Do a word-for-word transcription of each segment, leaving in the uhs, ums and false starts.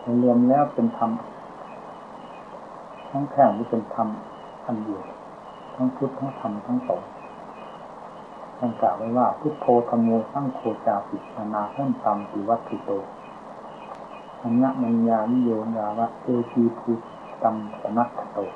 รวมแล้วเป็นธรรมทั้งแท่งที่เป็นธรรมอันเดียวทั้งพุทธทั้งธรรมทั้งสงฆ์ท่านกล่าวไว้ว่าพุทโธธัมโมสังโฆจาปินานาหั้นธรรมติวัตถิโตอัญญมัญญาวิโยญาวะเอจีภูตัมปนัสสโต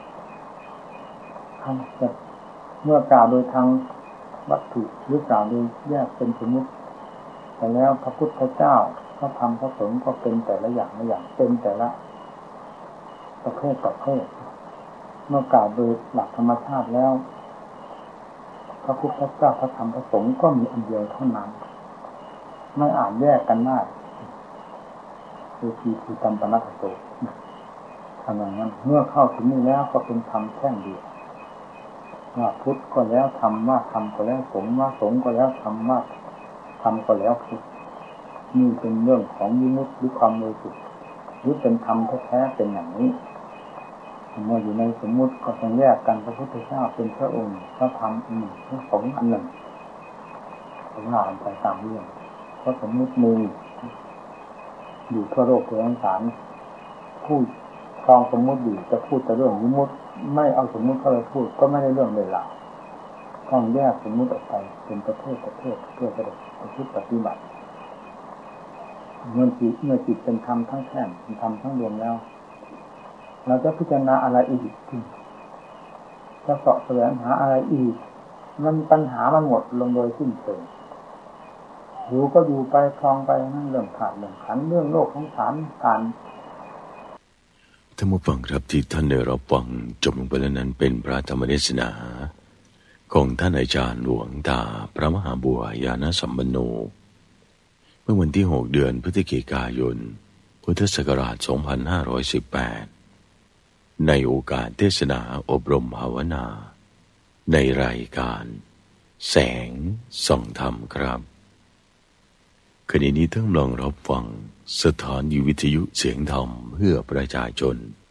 ท่านจะเมื่อกล่าวโดยทางวัตถุหรือกล่าวโดยแยกเป็นสมมุติแต่แล้วพระพุทธเจ้าพระธรรมพระสงฆ์ก็เป็นแต่ละอย่างละอย่างเป็นแต่ละประเภทประเภทเมื่อกล่าวโดยหลักธรรมชาติแล้วพระพุทธเจ้าพระธรรมพระสงฆ์ก็มีอันเดียวเท่านั้นไม่อาจแยกกันได้คือที่คือธรรมปนัสสโตทำอย่างนั้นเมื่อเข้าถึงนี้แล้วก็เป็นธรรมแท่งเดียวว่าพุทธก็แล้วธรรมว่าธรรมก็แล้วสงฆ์ว่าสงฆ์ก็แล้วธรรมว่าธรรมก็แล้วพุทธนี่เป็นเรื่องของวิมุตติหรือความบริสุทธิ์หรือเป็นธรรมแท้ๆเป็นอย่างนี้เมื่ออยู่ในสมมุติก็ต้องแยกกันพระพุทธเจ้าเป็นพระองค์พระธรรมอันหนึ่งพระสงฆ์อันหนึ่งผมอ่านไปตามเรื่องเพราะสมมุติมีอยู่ทั่วโลกทั่วสงสารพูดครองสมมุติอยู่จะพูดแต่เรื่องวิมุตติไม่เอาสมมุติเข้าไปพูดก็ไม่ได้เรื่องเลยล่ะต้องแยกสมมุติออกไปเป็นประเภทประเภทเพื่อจะได้ประพฤติปฏิบัติเมื่อจิตเมื่อจิตเป็นธรรมทั้งแท่งเป็นธรรมทั้งรวมแล้วเราจะพิจารณาอะไรอีกจะเสาะแสวงหาอะไรอีกมันปัญหามันหมดลงโดยสิ้นเชิงอยู่ก็อยู่ไปคลองไปนั่นเรื่องขาดเรื่องขันเรื่องโลกของสารการท่านผู้ฟังครับที่ท่านได้รับฟังจบลงไปแล้วนั้นเป็นพระธรรมเทศนาของท่านอาจารย์หลวงตาพระมหาบัวยานสัมปันโนเมื่อวันที่หกเดือนพฤศจิกายนพุทธศักราชสองพันห้าร้อยสิบแปดในโอกาสเทศนาอบรมภาวนาในรายการแสงส่องธรรมครับขณะนี้ท่านลองรับฟังสถานีวิทยุเสียงธรรมเพื่อประชาชน